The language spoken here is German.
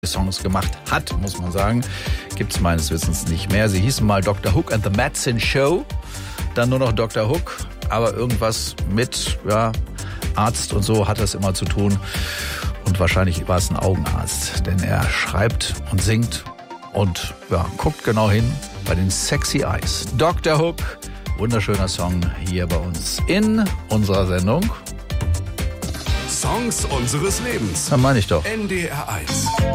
Songs gemacht hat, muss man sagen. Gibt es meines Wissens nicht mehr. Sie hießen mal Dr. Hook and the Madsen Show, dann nur noch Dr. Hook, aber irgendwas mit Arzt und so hat das immer zu tun. Und wahrscheinlich war es ein Augenarzt, denn er schreibt und singt und guckt genau hin bei den Sexy Eyes. Dr. Hook, wunderschöner Song hier bei uns in unserer Sendung. Songs unseres Lebens. Das meine ich doch. NDR 1.